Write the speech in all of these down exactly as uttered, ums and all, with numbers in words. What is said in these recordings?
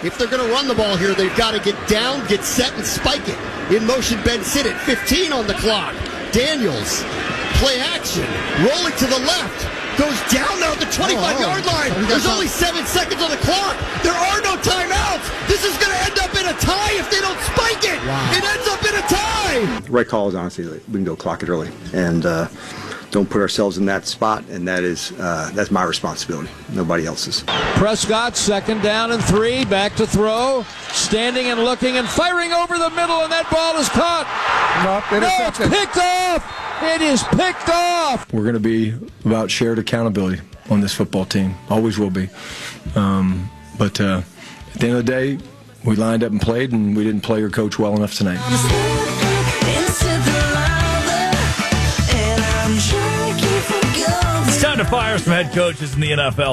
If they're going to run the ball here, they've got to get down, get set, and spike it. In motion, Ben Sinnott, fifteen on the clock. Daniels, play action, rolling to the left. Goes down now at the twenty-five-yard oh, oh. line. There's only seven seconds on the clock. There are no timeouts. This is going to end up in a tie if they don't spike it. Wow. It ends up in a tie. The right call is honestly like, we can go clock it early and uh, don't put ourselves in that spot, and that is uh, that's my responsibility, nobody else's. Prescott, second down and three, back to throw, standing and looking and firing over the middle, and that ball is caught. Nope, no, it's picked off. It is picked off. We're going to be about shared accountability on this football team. Always will be. Um, but uh, at the end of the day, we lined up and played, and we didn't play or coach well enough tonight. It's time to fire some head coaches in the N F L.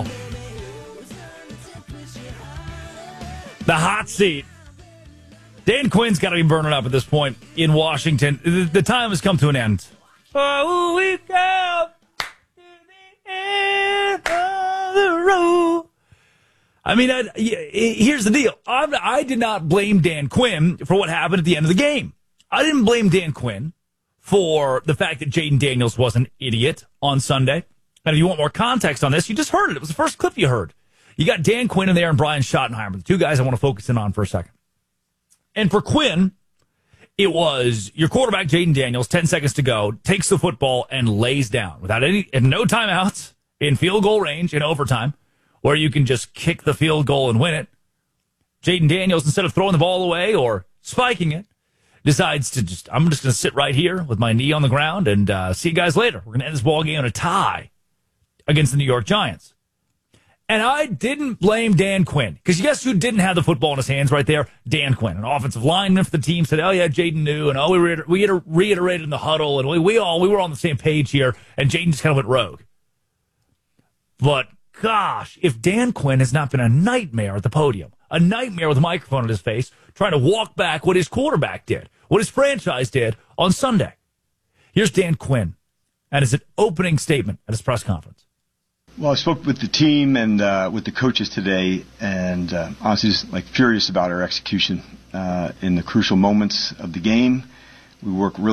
The hot seat. Dan Quinn's got to be burning up at this point in Washington. The, the time has come to an end. Oh, we come to the end of the road. I mean, I, here's the deal. I'm, I did not blame Dan Quinn for what happened at the end of the game. I didn't blame Dan Quinn for the fact that Jayden Daniels was an idiot on Sunday. And if you want more context on this, you just heard it. It was the first clip you heard. You got Dan Quinn in there and Brian Schottenheimer, the two guys I want to focus in on for a second. And for Quinn, it was your quarterback, Jayden Daniels, ten seconds to go, takes the football and lays down without any, and no timeouts in field goal range in overtime, where you can just kick the field goal and win it. Jayden Daniels, instead of throwing the ball away or spiking it, decides to just, I'm just going to sit right here with my knee on the ground and uh, see you guys later. We're going to end this ball game in a tie against the New York Giants. And I didn't blame Dan Quinn, because guess who didn't have the football in his hands right there? Dan Quinn, an offensive lineman for the team, said, oh, yeah, Jayden knew, and oh, we, reiter- we reiterated in the huddle, and we, we all we were on the same page here, and Jayden just kind of went rogue. But, gosh, if Dan Quinn has not been a nightmare at the podium, a nightmare with a microphone in his face, trying to walk back what his quarterback did, what his franchise did on Sunday. Here's Dan Quinn, and his opening statement at his press conference. Well, I spoke with the team and uh, with the coaches today, and uh, honestly, just like furious about our execution uh, in the crucial moments of the game. We work really